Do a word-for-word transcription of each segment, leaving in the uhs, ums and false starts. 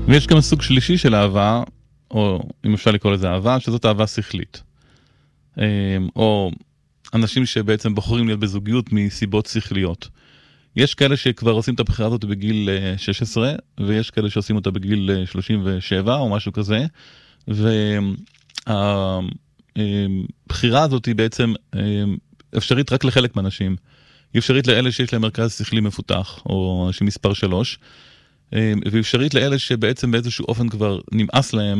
ויש גם סוג שלישי של אהבה, או אם אפשר לקרוא לזה אהבה, שזאת אהבה שכלית. או אנשים שבעצם בוחרים להיות בזוגיות מסיבות שכליות. יש כאלה שכבר עושים את הבחירה הזאת בגיל שש עשרה, ויש כאלה שעושים אותה בגיל שלושים ושבע או משהו כזה, והבחירה הזאת היא בעצם אפשרית רק לחלק מהאנשים. היא אפשרית לאלה שיש להם מרכז שכלי מפותח, או אנשים מספר שלוש, ואפשרית לאלה שבעצם באיזשהו אופן כבר נמאס להם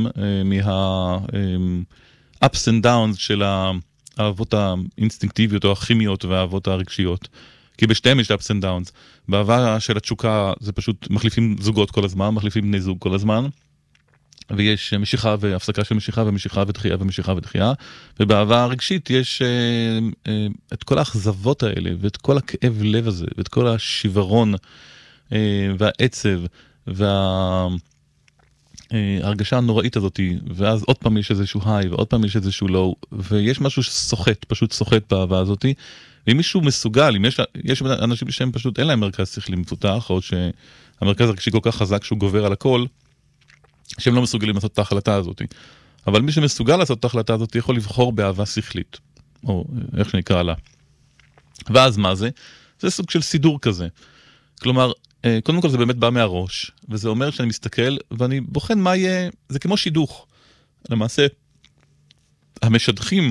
מה-ups and downs של האהבות האינסטינקטיביות או הכימיות והאהבות הרגשיות. כי בשתיהם יש ups and downs. באהבה של התשוקה זה פשוט מחליפים זוגות כל הזמן, מחליפים בני זוג כל הזמן, ויש משיכה והפסקה של משיכה ומשיכה ודחייה ומשיכה ודחייה, ובאהבה הרגשית יש אה, אה, את כל האכזבות האלה, ואת כל הכאב לב הזה, ואת כל השיוורון אה, והעצב, וההרגשה הנוראית הזאת, ואז עוד פעם יש איזשהו היי, ועוד פעם יש איזשהו לואו, ויש משהו שסוחט, פשוט סוחט באהבה הזאת, ואם מישהו מסוגל, אם יש, יש אנשים שהם פשוט אין להם מרכז שכלי מפותח, או שהמרכז הרגשי כל כך חזק שהוא גובר על הכל, שהם לא מסוגלים לעשות את ההחלטה הזאת. אבל מי שמסוגל לעשות את ההחלטה הזאת יכול לבחור באהבה שכלית, או איך שנקרא לה. ואז מה זה? זה סוג של סידור כזה. כלומר, קודם כל זה באמת בא מהראש, וזה אומר שאני מסתכל ואני בוחן מה יהיה, זה כמו שידוך. למעשה, המשדכים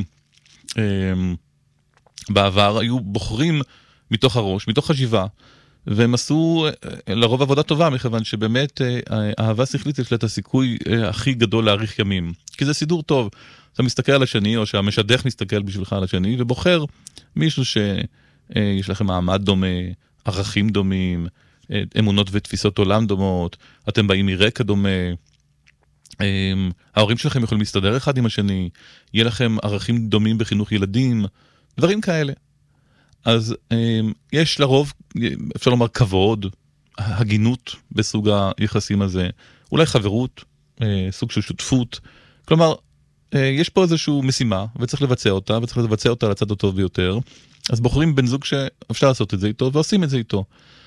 בעבר היו בוחרים מתוך הראש, מתוך חשיבה, והם עשו לרוב עבודה טובה, מכיוון שבאמת האהבה שכלית יש לה את הסיכוי הכי גדול להאריך ימים. כי זה סידור טוב. אתה מסתכל על השני, או שהמשדך מסתכל בשבילך על השני, ובוחר מישהו שיש לכם מעמד דומה, ערכים דומים, אמונות ותפיסות עולם דומות, אתם באים מרקע דומה, ההורים שלכם יכולים להסתדר אחד עם השני, יהיה לכם ערכים דומים בחינוך ילדים, דברים כאלה. אז יש לרוב, אפשר לומר כבוד, הגינות בסוג היחסים הזה, אולי חברות, סוג של שותפות, כלומר, יש פה איזושהי משימה, וצריך לבצע אותה, וצריך לבצע אותה לצד הטוב ביותר, אז בוחרים בן זוג שאפשר לעשות את זה איתו, ועושים את זה איתו.